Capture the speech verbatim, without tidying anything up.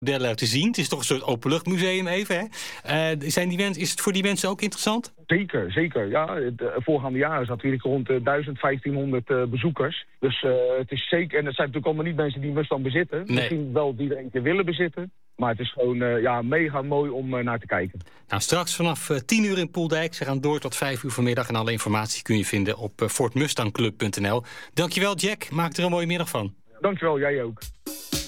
modellen laten zien. Het is toch een soort openluchtmuseum even, hè? Uh, zijn die mensen, is het voor die mensen ook interessant? Zeker, zeker. Ja, de voorgaande jaren zaten we rond uh, duizend, vijftienhonderd uh, bezoekers. Dus uh, het is zeker, en dat zijn natuurlijk allemaal niet mensen die een Mustang bezitten. Nee. Misschien wel die er eentje willen bezitten. Maar het is gewoon uh, ja, mega mooi om uh, naar te kijken. Nou, straks vanaf uh, tien uur in Poeldijk. Ze gaan door tot vijf uur vanmiddag. En alle informatie kun je vinden op uh, ford mustang club punt n l. Dankjewel, Jack. Maak er een mooie middag van. Dankjewel, jij ook.